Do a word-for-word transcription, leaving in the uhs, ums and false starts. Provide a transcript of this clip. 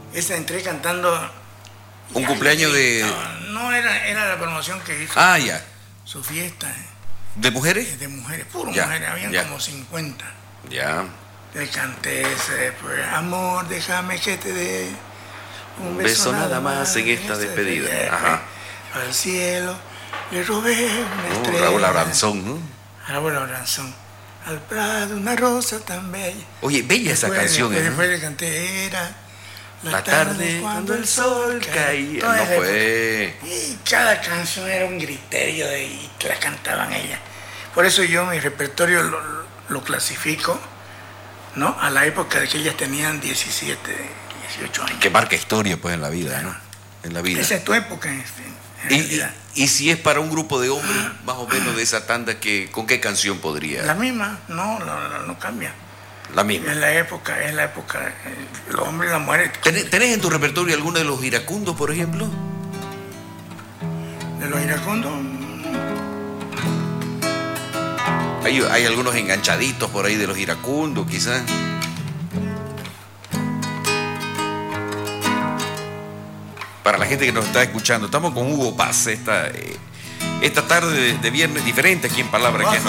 Esa entré cantando. Un cumpleaños de... No, no era, era la promoción que hizo. Ah, ya. Su fiesta. ¿De mujeres? De mujeres, puro Ya, mujeres, habían ya. como cincuenta. Ya. Le canté ese, pues, amor, déjame que te dé un beso, Beso nada más en esta despedida. Ajá. Al cielo le robé una Oh, estrella. Raúl Abranzón, ¿no? Raúl Abranzón. Al prado una rosa tan bella. Oye, bella esa Después- canción, después, ¿eh? después le canté, era La tarde cuando el sol caía. Toda No esa fue. época. Y cada canción era un griterio de, y que la cantaban ellas. Por eso yo mi repertorio lo, lo clasifico, ¿no? A la época de que ellas tenían diecisiete, dieciocho años. Que marca historia, pues, en la vida, ¿no? En la vida. Esa es tu época, en, fin, en Y, y, realidad. y si es para un grupo de hombres, más o menos de esa tanda, que, ¿con qué canción podría? La misma, no, no, no, no cambia. La misma. Es la época, es la época, eh, los hombres y las mujeres. ¿Tenés, tenés en tu repertorio alguno de los iracundos, por ejemplo? De los iracundos, Hay, hay algunos enganchaditos por ahí de los iracundos, quizás. Para la gente que nos está escuchando, estamos con Hugo Paz esta, eh, esta tarde de, de viernes diferente aquí en Palabra que es